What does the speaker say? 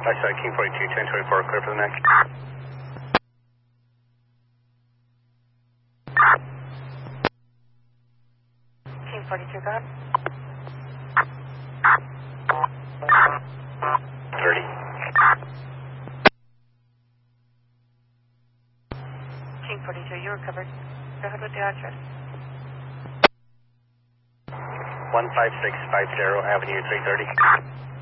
Backside King 42, 1024, clear for the neck. King 42, go ahead. 30. King 42, you recovered. Go ahead with the address. 15650 Avenue 330.